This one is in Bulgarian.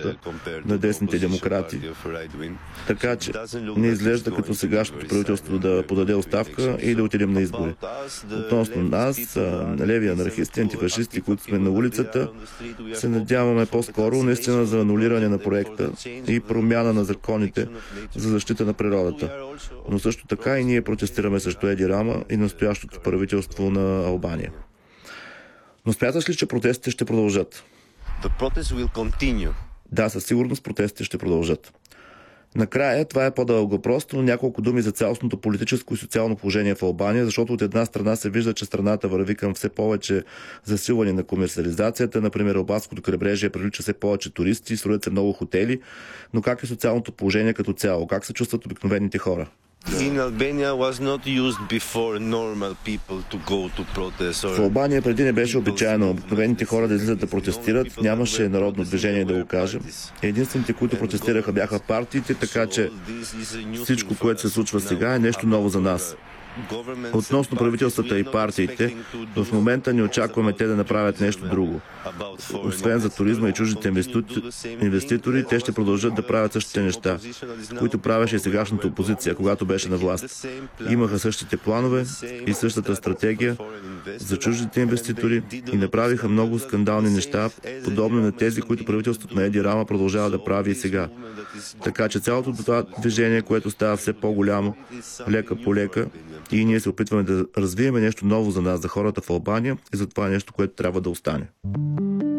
работа на десните демократи. Така че не изглежда като сегашното правителство да подаде оставка и да отидем на избори. Относно нас, леви анархисти, антифашисти, които сме на улицата, се надяваме по-скоро наистина за анулиране на проекта и промяна на законите за защита на природата. Но също така и ние протестираме срещу Еди Рама и настоящото правителство на Албания. Но смяташ ли, че протестите ще продължат? Да, със сигурност протестите ще продължат. Накрая, това е по-дълъг въпрос, но няколко думи за цялостното политическо и социално положение в Албания, защото от една страна се вижда, че страната върви към все повече засилване на комерциализацията. Например, Албанското крайбрежие привлича все повече туристи, строят се много хотели, но как е социалното положение като цяло? Как се чувстват обикновените хора? В Албания преди не беше обичайно обикновените хора да излизат да протестират, нямаше народно движение, да го кажем. Единствените, които протестираха, бяха партиите, така че всичко, което се случва сега, е нещо ново за нас. Относно правителствата и партиите, в момента не очакваме те да направят нещо друго. Освен за туризма и чуждите инвеститори, те ще продължат да правят същите неща, които правеше и сегашната опозиция, когато беше на власт. Имаха същите планове и същата стратегия за чуждите инвеститори и направиха много скандални неща, подобни на тези, които правителството на Еди Рама продължава да прави и сега. Така че цялото това движение, което става все по-голямо, лека по лека, и ние се опитваме да развием нещо ново за нас, за хората в Албания, и за това е нещо, което трябва да остане.